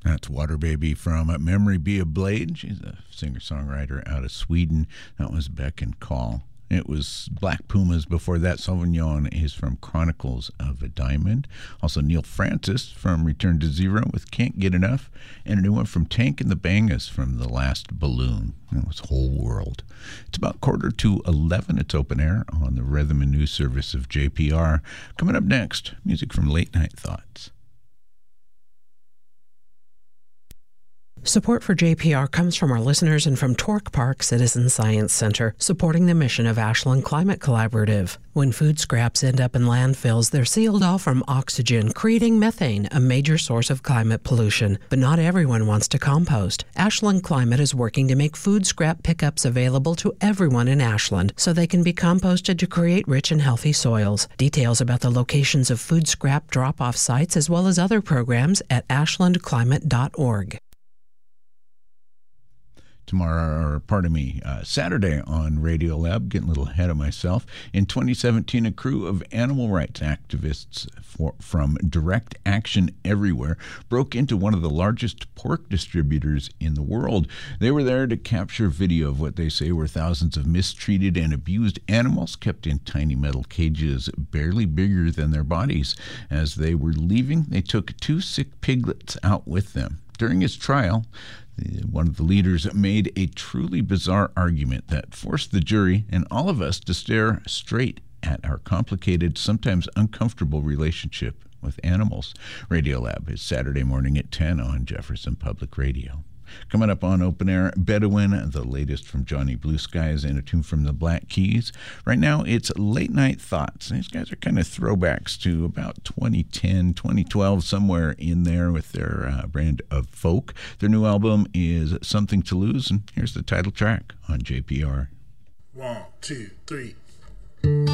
That's Water Baby from Memory Be a Blade. She's a singer-songwriter out of Sweden. That was Beck and Call. It was Black Pumas before that. Sauvignon is from Chronicles of a Diamond. Also Neil Francis from Return to Zero with Can't Get Enough. And a new one from Tank and the Bangas from The Last Balloon. It was Whole World. It's about 11:15. It's open air on the Rhythm and News Service of JPR. Coming up next, music from Late Night Thoughts. Support for JPR comes from our listeners and from Torque Park Citizen Science Center, supporting the mission of Ashland Climate Collaborative. When food scraps end up in landfills, they're sealed off from oxygen, creating methane, a major source of climate pollution. But not everyone wants to compost. Ashland Climate is working to make food scrap pickups available to everyone in Ashland so they can be composted to create rich and healthy soils. Details about the locations of food scrap drop-off sites as well as other programs at ashlandclimate.org. Saturday on Radiolab, getting a little ahead of myself. In 2017, a crew of animal rights activists from Direct Action Everywhere broke into one of the largest pork distributors in the world. They were there to capture video of what they say were thousands of mistreated and abused animals kept in tiny metal cages barely bigger than their bodies. As they were leaving, they took 2 sick piglets out with them. During his trial, one of the leaders made a truly bizarre argument that forced the jury and all of us to stare straight at our complicated, sometimes uncomfortable relationship with animals. Radiolab is Saturday morning at 10 on Jefferson Public Radio. Coming up on Open Air, Bedouin, the latest from Johnny Blue Skies and a tune from the Black Keys. Right now, it's Late Night Thoughts. These guys are kind of throwbacks to about 2010, 2012, somewhere in there with their brand of folk. Their new album is Something to Lose, and here's the title track on JPR. 1, 2, 3.